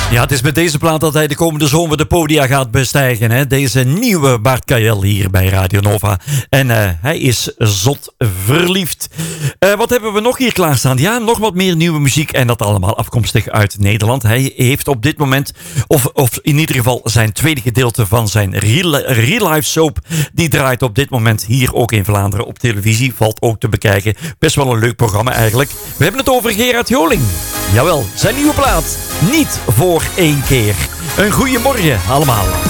Ja, het is met deze plaat dat hij de komende zomer de podia gaat bestijgen. Hè? Deze nieuwe Bart Kael hier bij Radio Nova. En hij is zot verliefd. Wat hebben we nog hier klaarstaan? Ja, nog wat meer nieuwe muziek. En dat allemaal afkomstig uit Nederland. Hij heeft op dit moment, of in ieder geval zijn tweede gedeelte van zijn real life soap. Die draait op dit moment hier ook in Vlaanderen op televisie. Valt ook te bekijken. Best wel een leuk programma eigenlijk. We hebben het over Gerard Joling. Jawel, zijn nieuwe plaat. Niet voor één keer. Een goeiemorgen allemaal.